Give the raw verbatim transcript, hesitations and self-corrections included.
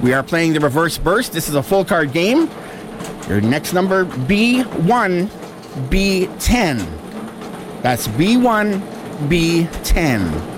We are playing the reverse burst. This is a full card game. Your next number, B one, B ten. That's B one, B ten.